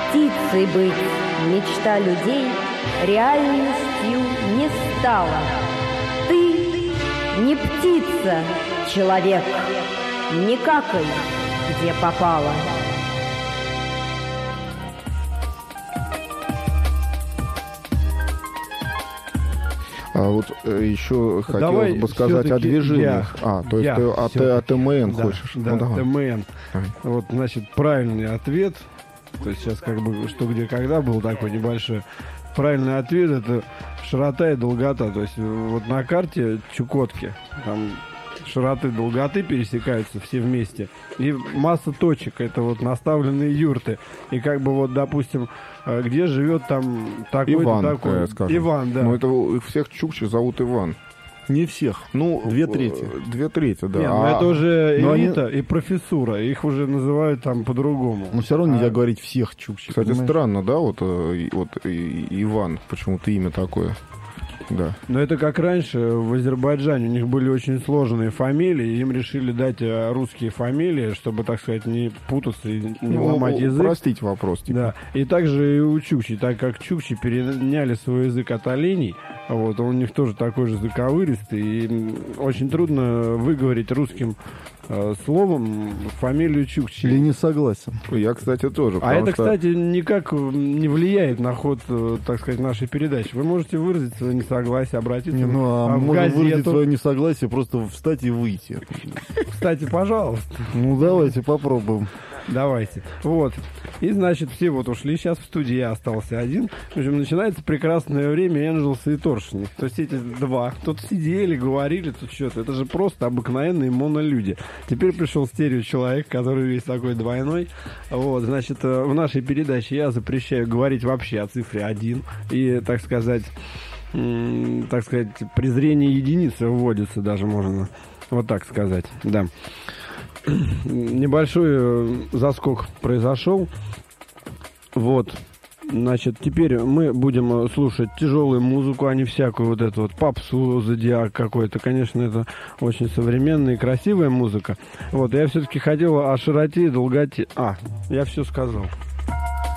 Птицей быть мечта людей реальностью не стала. Ты не птица, человек, не какай, где попало. А вот еще хотелось бы сказать о движениях. То есть ты АТМН хочешь? Да, АТМН. Вот, значит, правильный ответ. То есть сейчас как бы что, где, когда был такой небольшой. Правильный ответ — это широта и долгота. То есть вот на карте Чукотки там широты, долготы пересекаются все вместе. И масса точек — это вот наставленные юрты. И как бы вот, допустим, где живет там такой-то Иван, такой. Иван, да. Ну, это всех чукчей зовут Иван. Не всех. Ну, 2/3. 2/3, да. Нет, это уже элита и профессура. Их уже называют там по-другому. Но все равно нельзя говорить всех чукчей. Кстати, странно, да, вот Иван, почему-то имя такое. Да. Но это как раньше в Азербайджане. У них были очень сложные фамилии. Им решили дать русские фамилии, чтобы, так сказать, не путаться и не ломать язык. Простить вопрос. Типа. Да. И также и у чукчей. Так как чукчи переняли свой язык от оленей, вот, у них тоже такой же заковыристый. И очень трудно выговорить русским словом фамилию чукчи. Или не согласен. Я, кстати, тоже. А это, кстати, никак не влияет на ход, так сказать, нашей передачи. Вы можете выразить свое несогласие, обратиться в газету. Выразить свое несогласие, просто встать и выйти. Кстати, пожалуйста. Ну, давайте попробуем. Давайте. Вот. И, значит, все вот ушли. Сейчас в студии я остался один. В общем, начинается прекрасное время Энджелса и Торшни. То есть эти два. Тут сидели, говорили, тут что-то. Это же просто обыкновенные монолюди. Теперь пришел стереочеловек, который весь такой двойной. Вот, значит, в нашей передаче я запрещаю говорить вообще о цифре 1. И, так сказать, презрение единицы вводится даже, можно вот так сказать. Да. Небольшой заскок произошел. Вот. Значит, теперь мы будем слушать тяжелую музыку, а не всякую вот эту вот попсу, зодиак какой-то. Конечно, это очень современная и красивая музыка. Вот, я все-таки хотел о широте и долготе. Я все сказал.